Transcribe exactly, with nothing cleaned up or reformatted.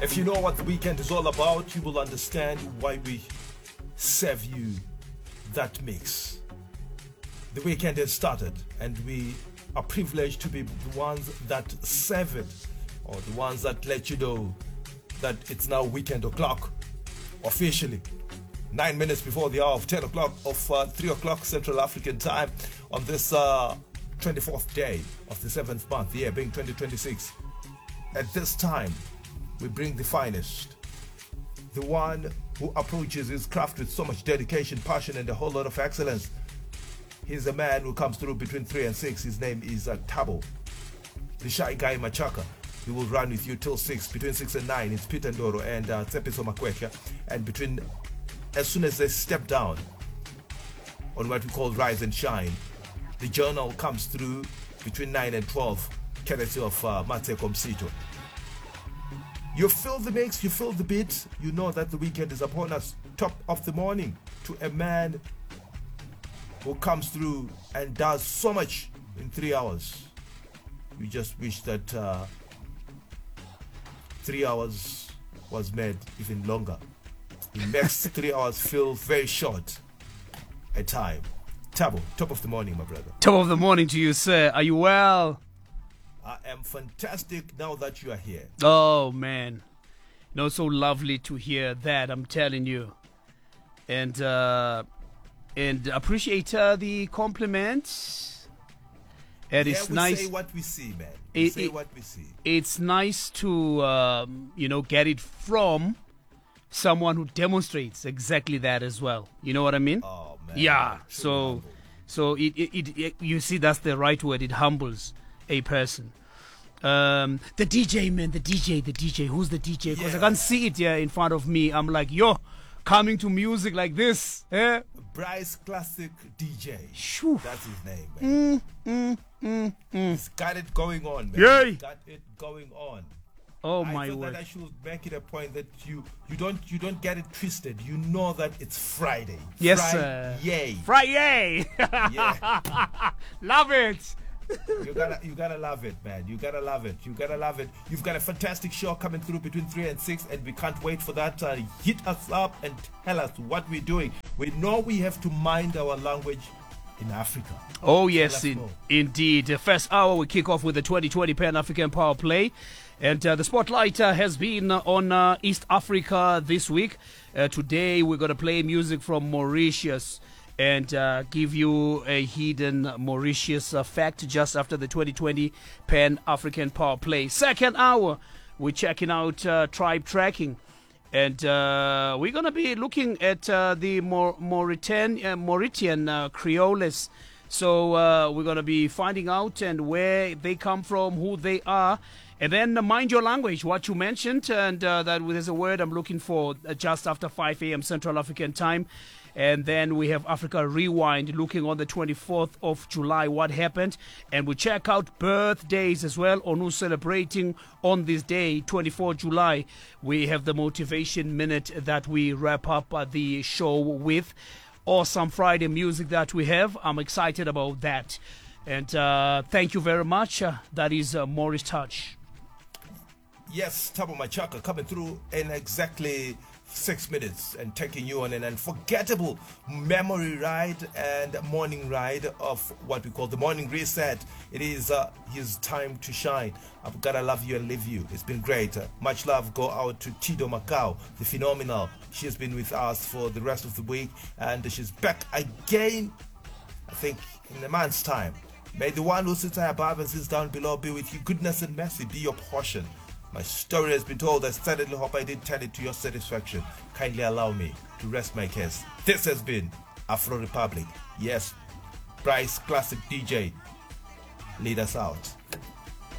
If you know what the weekend is all about, you will understand why we serve you that mix. The weekend has started, and we are privileged to be the ones that serve it, or the ones that let you know that it's now weekend o'clock, officially. Nine minutes before the hour of ten o'clock of uh, three o'clock Central African time on this uh, twenty-fourth day of the seventh month, the year being twenty twenty-six. At this time, we bring the finest, the one who approaches his craft with so much dedication, passion, and a whole lot of excellence. He's a man who comes through between three and six. His name is uh, Thabo, the shy guy Machaka. He will run with you till six. Between six and nine, it's Peter Ndoro and uh, Tsepiso Makwetya. And between, as soon as they step down on what we call Rise and Shine, the journal comes through between nine and twelve, courtesy of uh, Mateko Msito. You feel the mix, you feel the beat, you know that the weekend is upon us. Top of the morning to a man who comes through and does so much in three hours. You just wish that uh, three hours was made even longer. It makes three hours feel very short a time. Thabo, top of the morning, my brother. Top of the morning to you, sir. Are you well? I am fantastic now that you are here. Oh, man. You know, so lovely to hear that, I'm telling you. And uh, and appreciate uh, the compliments. And yeah, it's we nice. say what we see, man. We It- say it- what we see. It's nice to, um, you know, get it from someone who demonstrates exactly that as well. You know what I mean? Oh, man. Yeah. True So, humble. so it, it, it, it, you see, that's the right word. It humbles a person. Um, the D J, man, the D J, the D J. Who's the D J? Because I Yeah. can't see it here in front of me. I'm like, yo, coming to music like this. Eh? Bryce Classic D J. Shoo. That's his name, man. Mm, mm, mm. He's got it going on, man. Yay. He's got it going on. Oh I my feel word. that I should make it a point that you you don't you don't get it twisted. You know that it's Friday. Yes, sir. Yay. Friday. Yeah. Love it. You gotta you gotta love it, man. You gotta love it. You gotta love it. You've got a fantastic show coming through between three and six, and we can't wait for that. Uh, hit us up and tell us what we're doing. We know we have to mind our language in Africa. Oh, yes, let's in, go. indeed. The first hour, we kick off with the twenty twenty Pan-African Power Play. And uh, the spotlight uh, has been uh, on uh, East Africa this week. Uh, today, we're going to play music from Mauritius and uh, give you a hidden Mauritius uh, fact just after the twenty twenty Pan-African Power Play. Second hour, we're checking out uh, tribe tracking. And uh, we're going to be looking at uh, the Maur- Mauritian, uh, Mauritian uh, Creoles. So uh, we're going to be finding out and where they come from, who they are. And then uh, mind your language, what you mentioned. And uh, that there's a word I'm looking for uh, just after five a.m. Central African time. And then we have Africa Rewind, looking on the twenty-fourth of July, what happened. And we check out birthdays as well, on who's celebrating on this day, twenty-fourth of July. We have the Motivation Minute that we wrap up uh, the show with. Awesome Friday music that we have. I'm excited about that. And uh, thank you very much. Uh, that is uh, Morris Touch. Yes, Thabo Machaka coming through in exactly six minutes and taking you on an unforgettable memory ride and morning ride of what we call the morning reset. It is uh, his time to shine. I've gotta love you and leave you. It's been great. Uh, much love go out to Tido Macau, the phenomenal. She has been with us for the rest of the week, and she's back again, I think, in a month's time. May the one who sits high above and sits down below be with you. Goodness and mercy be your portion. My story has been told. I certainly hope I did tell it to your satisfaction. Kindly allow me to rest my case. This has been Afro Republic. Yes, Bryce Classic D J. Lead us out.